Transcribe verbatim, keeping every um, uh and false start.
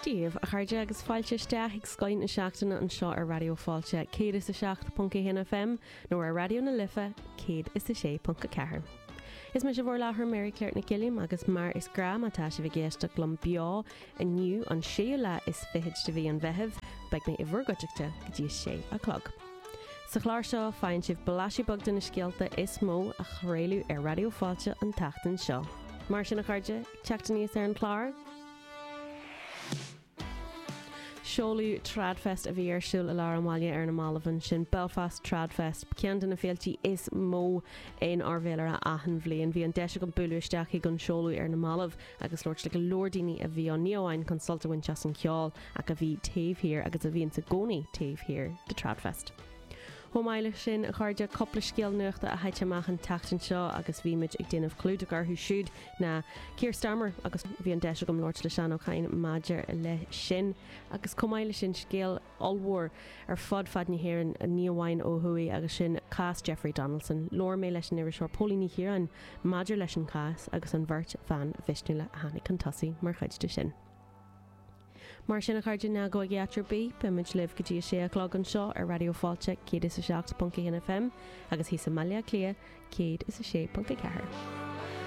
Díomh a chuirde agus fáilte isteach ag scoin na seachtainna an seo ar radio fáilte céad is a seacht punca N F M nó ar radio na Lifa céad is a sé punca cethair. Is me se bhór láthair Mary Claire na Gilliam agus mar is gra atá se bh géiste glum beá aniu an sé le is fiid de bhí an bheitheh beag mé i bhurgoteachta go dtí sé a clog. Sa chláir seo fáin sibh bailasi bogdan na scialta is mó a chréilú ar radio fáilte an tachtain seo. Mar sin na chuirde teachta níos ar an chláir. Seolú Tradfest a bhí ar siúil a lá amáile ar na Malavan sin Belfast Tradfest. Cean na féaltí is mó in ábhélar a ahan bhliain. Bhí an deise go buúisteach ag an seolú ar na Malah agus lóirt le go lordaoine a bhí an níomháin consultahain teas an ceáil ach a bhí taobh hir agus a bhíon sa gcónaí taobh hir de Tradfest. Thomáile sin a chuirde coppla scéal nuachta a haite amach an tachtain seo agus bhíimiid ag déanamh clúdagar thu siúd na Keir Starmer agus bhí an deise gom Lord le sean ó chain maidir le sin agus comáile sin scéal allmhór ar fod fad ní héann a níomháin ó thuí agus sin cás Jeffrey Donaldson. Lór mé leis an iris seoir pólíní hir an maidir leis an cás agus an bhirt fan bhisnúile a hanig an tosaí mar chuidte sin. Mar sin a chuirde na go gheatar bí beimiid libh go dtí sé a clog an seo ar radio fáilte céad is a seacht punca N F M agus hí sa maile clia céad is a sé punca cethair.